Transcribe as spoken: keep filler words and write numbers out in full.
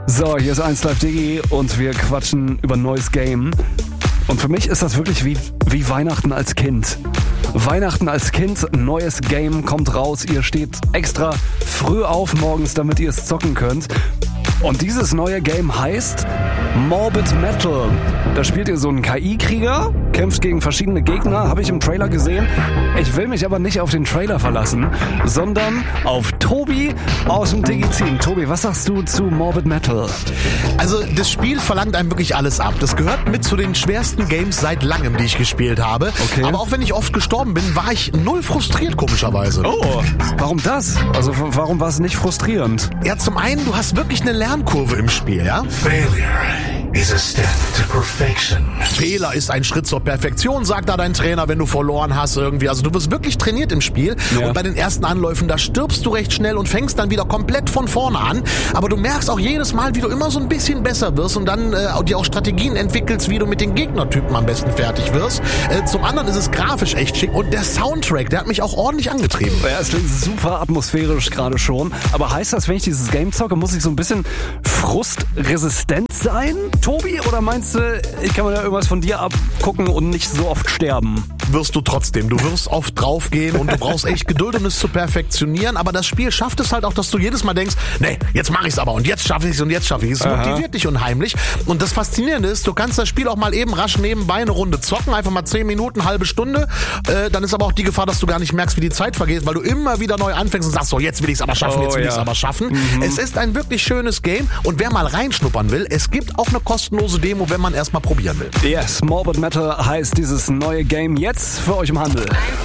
So, hier ist eins Live Digi und wir quatschen über ein neues Game. Und für mich ist das wirklich wie, wie Weihnachten als Kind. Weihnachten als Kind, ein neues Game kommt raus. Ihr steht extra früh auf morgens, damit ihr es zocken könnt. Und dieses neue Game heißt Morbid Metal. Da spielt ihr so einen K I-Krieger, kämpft gegen verschiedene Gegner, habe ich im Trailer gesehen. Ich will mich aber nicht auf den Trailer verlassen, sondern auf Tobi aus dem Digi-Team. Tobi, was sagst du zu Morbid Metal? Also das Spiel verlangt einem wirklich alles ab. Das gehört mit zu den schwersten Games seit langem, die ich gespielt habe. Okay. Aber auch wenn ich oft gestorben bin, war ich null frustriert, komischerweise. Oh, warum das? Also w- warum war es nicht frustrierend? Ja, zum einen, du hast wirklich eine Lernkurve im Spiel, ja? Failure is a step to perfection. Fehler ist ein Schritt zur Perfektion, sagt da dein Trainer, wenn du verloren hast irgendwie. Also du wirst wirklich trainiert im Spiel. Ja. Und bei den ersten Anläufen, da stirbst du recht schnell und fängst dann wieder komplett von vorne an. Aber du merkst auch jedes Mal, wie du immer so ein bisschen besser wirst und dann äh, dir auch Strategien entwickelst, wie du mit den Gegnertypen am besten fertig wirst. Äh, zum anderen ist es grafisch echt schick. Und der Soundtrack, der hat mich auch ordentlich angetrieben. Ja, es klingt super atmosphärisch gerade schon. Aber heißt das, wenn ich dieses Game zocke, muss ich so ein bisschen frustresistent sein, Tobi? Oder meinst du, ich kann mir da irgendwas von dir abgucken und nicht so oft sterben? Wirst du trotzdem. Du wirst oft draufgehen und du brauchst echt Geduld, um es zu perfektionieren. Aber das Spiel schafft es halt auch, dass du jedes Mal denkst, nee, jetzt mache ich es aber und jetzt schaffe ich es und jetzt schaffe ich es. Es motiviert dich unheimlich. Und das Faszinierende ist, du kannst das Spiel auch mal eben rasch nebenbei eine Runde zocken, einfach mal zehn Minuten, halbe Stunde. Äh, dann ist aber auch die Gefahr, dass du gar nicht merkst, wie die Zeit vergeht, weil du immer wieder neu anfängst und sagst, so, jetzt will ich es aber schaffen, Oh, jetzt will ja. ich es aber schaffen. Mhm. Es ist ein wirklich schönes Game und wer mal reinschnuppern will, es gibt auch eine kostenlose Demo, wenn man erstmal probieren will. Yes, Morbid Metal heißt dieses neue Game jetzt für euch im Handel.